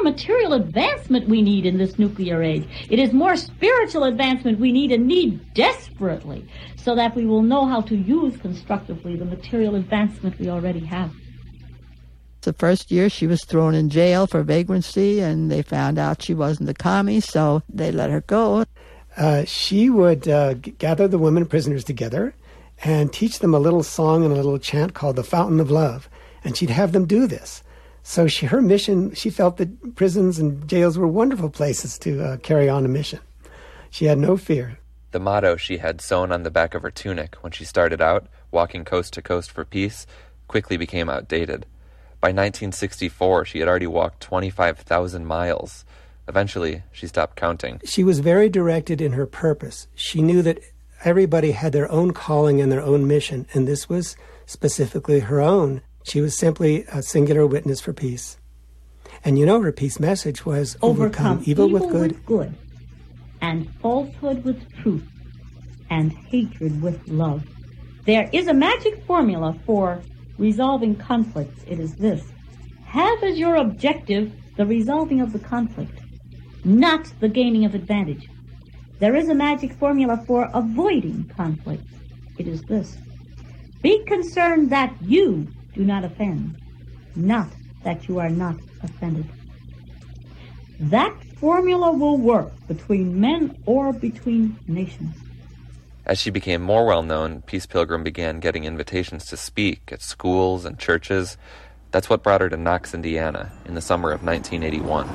material advancement we need in this nuclear age. It is more spiritual advancement we need and need desperately, so that we will know how to use constructively the material advancement we already have. The first year she was thrown in jail for vagrancy, and they found out she wasn't a commie, so they let her go. She would gather the women prisoners together and teach them a little song and a little chant called the Fountain of Love, and she'd have them do this. So her mission, she felt that prisons and jails were wonderful places to carry on a mission. She had no fear. The motto she had sewn on the back of her tunic when she started out, walking coast to coast for peace, quickly became outdated. By 1964, she had already walked 25,000 miles. Eventually, she stopped counting. She was very directed in her purpose. She knew that everybody had their own calling and their own mission, and this was specifically her own. She was simply a singular witness for peace. And her peace message was overcome evil with good, and falsehood with truth, and hatred with love. There is a magic formula for resolving conflicts. It is this: have as your objective the resolving of the conflict, not the gaining of advantage. There is a magic formula for avoiding conflicts. It is this: be concerned that you do not offend, not that you are not offended. That formula will work between men or between nations. As she became more well-known, Peace Pilgrim began getting invitations to speak at schools and churches. That's what brought her to Knox, Indiana, in the summer of 1981.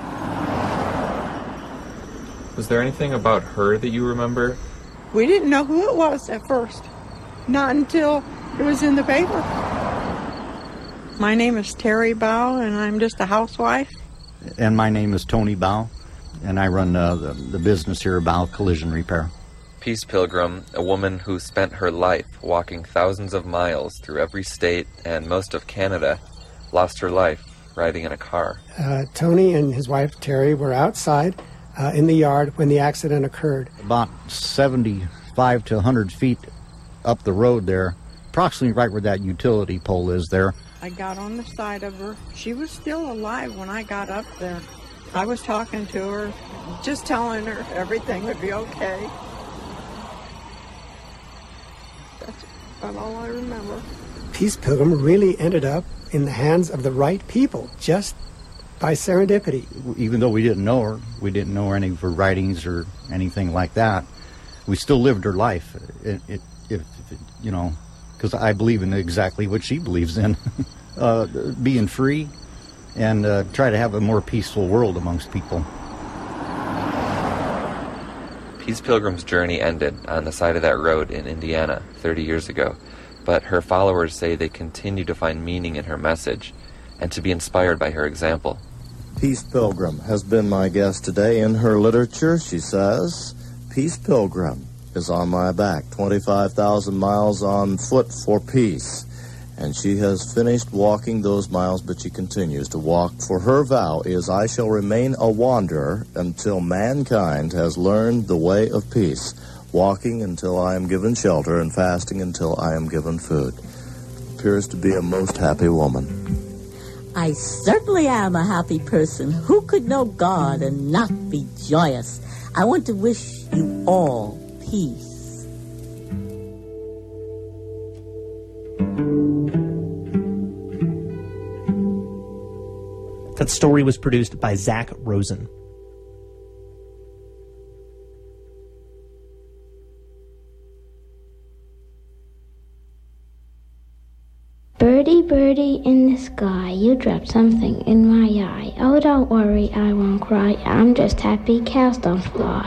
Was there anything about her that you remember? We didn't know who it was at first. Not until it was in the paper. My name is Terry Bow, and I'm just a housewife. And my name is Tony Bow, and I run the business here, Bow Collision Repair. Peace Pilgrim, a woman who spent her life walking thousands of miles through every state and most of Canada, lost her life riding in a car. Tony and his wife Terry were outside in the yard when the accident occurred. About 75 to 100 feet up the road there, approximately right where that utility pole is there. I got on the side of her. She was still alive when I got up there. I was talking to her, just telling her everything would be okay. That's about all I remember. Peace Pilgrim really ended up in the hands of the right people, just by serendipity. Even though we didn't know her, we didn't know any of her writings or anything like that, we still lived her life. Because I believe in exactly what she believes in, being free and try to have a more peaceful world amongst people. Peace Pilgrim's journey ended on the side of that road in Indiana 30 years ago, but her followers say they continue to find meaning in her message and to be inspired by her example. Peace Pilgrim has been my guest today. In her literature, she says, Peace Pilgrim is on my back, 25,000 miles on foot for peace. And she has finished walking those miles, but she continues to walk. For her vow is, I shall remain a wanderer until mankind has learned the way of peace, walking until I am given shelter and fasting until I am given food. Appears to be a most happy woman. I certainly am a happy person. Who could know God and not be joyous? I want to wish you all peace. That story was produced by Zach Rosen. Birdie, birdie in the sky, you dropped something in my eye. Oh, don't worry, I won't cry. I'm just happy cows don't fly.